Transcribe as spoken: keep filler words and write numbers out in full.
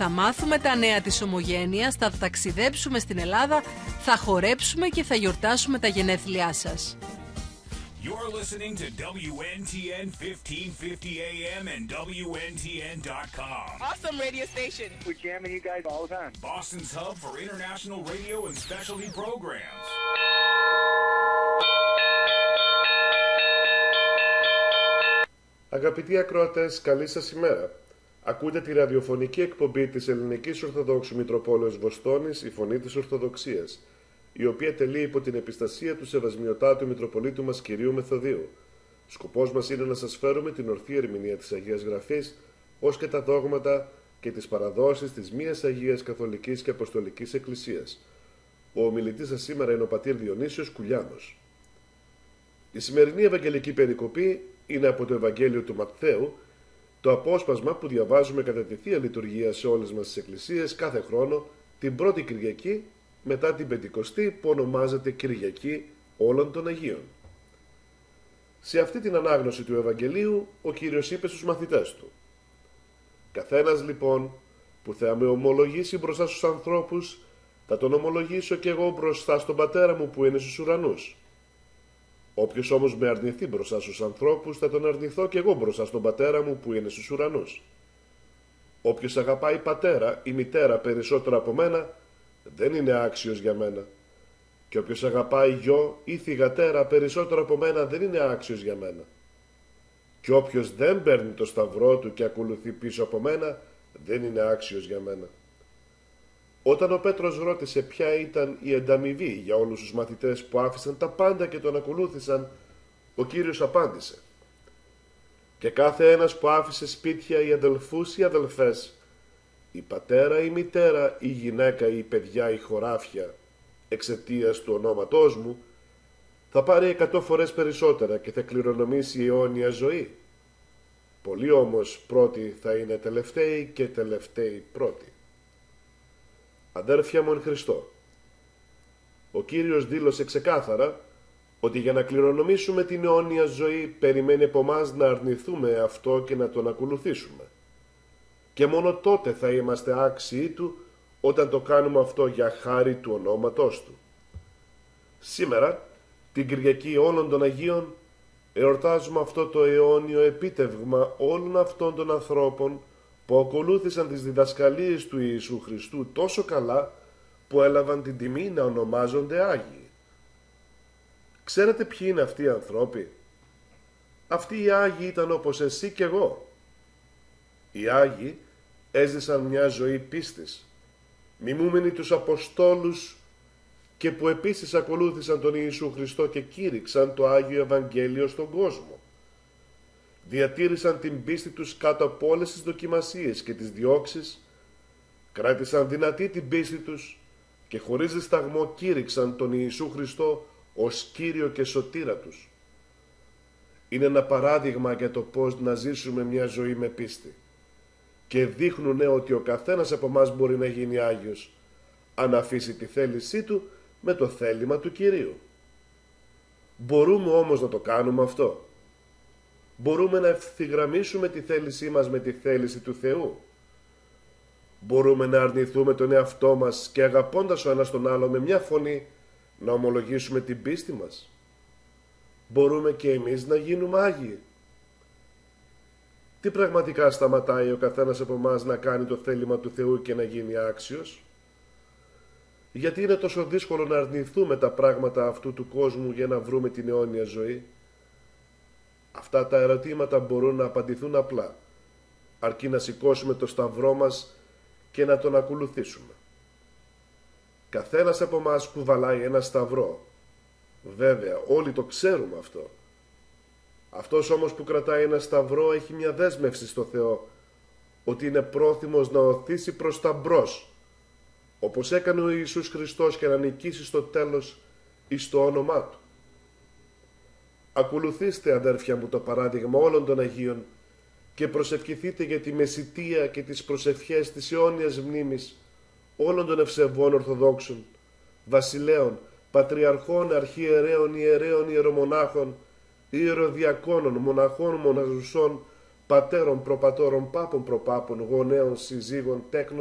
Θα μάθουμε τα νέα της ομογένειας, θα ταξιδέψουμε στην Ελλάδα, θα χορέψουμε και θα γιορτάσουμε τα γενέθλιά σας. You're listening to W N T N fifteen fifty A M and W N T N dot com. Awesome radio station. We're jamming you guys all the time. Boston's hub for international radio and specialty programs. Αγαπητοί ακροατές, καλή σας ημέρα. Ακούτε τη ραδιοφωνική εκπομπή της Ελληνικής Ορθοδόξου Μητροπόλεως Βοστόνης, η Φωνή της Ορθοδοξίας, η οποία τελεί υπό την επιστασία του Σεβασμιωτάτου Μητροπολίτου μας Κυρίου Μεθοδίου. Σκοπός μας είναι να σας φέρουμε την ορθή ερμηνεία της Αγίας Γραφής, ως και τα δόγματα και τις παραδόσεις της μίας Αγίας Καθολικής και Αποστολικής Εκκλησίας. Ο ομιλητής σας σήμερα είναι ο πατήρ Διονύσιος Κουλιάνος. Η σημερινή Ευαγγελική περικοπή είναι από το Ευαγγέλιο του Ματθαίου, το απόσπασμα που διαβάζουμε κατά τη Θεία Λειτουργία σε όλες μας τις εκκλησίες κάθε χρόνο, την πρώτη Κυριακή μετά την Πεντηκοστή, που ονομάζεται Κυριακή όλων των Αγίων. Σε αυτή την ανάγνωση του Ευαγγελίου, ο Κύριος είπε στους μαθητές του: «Καθένας λοιπόν που θα με ομολογήσει μπροστά στους ανθρώπους, θα τον ομολογήσω κι εγώ μπροστά στον Πατέρα μου που είναι στους ουρανούς. Όποιος όμως με αρνηθεί μπροστά στους ανθρώπους, θα τον αρνηθώ κι εγώ μπροστά στον Πατέρα μου που είναι στους ουρανούς. Όποιος αγαπάει πατέρα ή μητέρα περισσότερο από μένα, δεν είναι άξιος για μένα. Και όποιος αγαπάει γιο ή θυγατέρα περισσότερο από μένα, δεν είναι άξιος για μένα. Και όποιος δεν παίρνει το σταυρό του και ακολουθεί πίσω από μένα, δεν είναι άξιος για μένα». Όταν ο Πέτρος ρώτησε ποια ήταν η ανταμοιβή για όλους τους μαθητές που άφησαν τα πάντα και τον ακολούθησαν, ο Κύριος απάντησε: «Και κάθε ένας που άφησε σπίτια ή αδελφούς ή αδελφές, η πατέρα ή μητέρα, η γυναίκα ή παιδιά ή χωράφια, εξαιτίας του ονόματός μου, θα πάρει εκατό φορές περισσότερα και θα κληρονομήσει αιώνια ζωή. Πολλοί όμως πρώτοι θα είναι τελευταίοι και τελευταίοι πρώτοι». Αδέρφια μου εν Χριστώ, ο Κύριος δήλωσε ξεκάθαρα ότι για να κληρονομήσουμε την αιώνια ζωή περιμένει από εμάς να αρνηθούμε αυτό και να τον ακολουθήσουμε. Και μόνο τότε θα είμαστε άξιοι του, όταν το κάνουμε αυτό για χάρη του ονόματός του. Σήμερα, την Κυριακή όλων των Αγίων, εορτάζουμε αυτό το αιώνιο επίτευγμα όλων αυτών των ανθρώπων που ακολούθησαν τις διδασκαλίες του Ιησού Χριστού τόσο καλά που έλαβαν την τιμή να ονομάζονται Άγιοι. Ξέρετε ποιοι είναι αυτοί οι ανθρώποι? Αυτοί οι Άγιοι ήταν όπως εσύ και εγώ. Οι Άγιοι έζησαν μια ζωή πίστης, μιμούμενοι τους Αποστόλους και που επίσης ακολούθησαν τον Ιησού Χριστό και κήρυξαν το Άγιο Ευαγγέλιο στον κόσμο. Διατήρησαν την πίστη τους κάτω από όλες τις δοκιμασίες και τις διώξεις, κράτησαν δυνατή την πίστη τους και χωρίς δισταγμό κήρυξαν τον Ιησού Χριστό ως Κύριο και Σωτήρα τους. Είναι ένα παράδειγμα για το πώς να ζήσουμε μια ζωή με πίστη και δείχνουν ότι ο καθένας από εμάς μπορεί να γίνει Άγιος αν αφήσει τη θέλησή του με το θέλημα του Κυρίου. Μπορούμε όμως να το κάνουμε αυτό? Μπορούμε να ευθυγραμμίσουμε τη θέλησή μας με τη θέληση του Θεού? Μπορούμε να αρνηθούμε τον εαυτό μας και αγαπώντας ο ένας τον άλλο με μια φωνή να ομολογήσουμε την πίστη μας? Μπορούμε και εμείς να γίνουμε Άγιοι? Τι πραγματικά σταματάει ο καθένας από εμάς να κάνει το θέλημα του Θεού και να γίνει άξιος? Γιατί είναι τόσο δύσκολο να αρνηθούμε τα πράγματα αυτού του κόσμου για να βρούμε την αιώνια ζωή? Αυτά τα ερωτήματα μπορούν να απαντηθούν απλά, αρκεί να σηκώσουμε το σταυρό μας και να τον ακολουθήσουμε. Καθένας από εμάς κουβαλάει ένα σταυρό. Βέβαια, όλοι το ξέρουμε αυτό. Αυτός όμως που κρατάει ένα σταυρό έχει μια δέσμευση στο Θεό, ότι είναι πρόθυμος να οθήσει προς τα μπρος, όπως έκανε ο Ιησούς Χριστός, και να νικήσει στο τέλος εις το όνομά Του. Ακολουθήστε, αδέρφια μου, το παράδειγμα όλων των Αγίων και προσευχηθείτε για τη μεσιτεία και τις προσευχές της αιώνιας μνήμης όλων των ευσεβών Ορθοδόξων, βασιλέων, πατριαρχών, αρχιερέων, ιερέων, ιερομονάχων, ιεροδιακόνων, μοναχών, μοναζουσών, πατέρων, προπατώρων, πάπων, προπάπων, γονέων, συζύγων, τέκνων,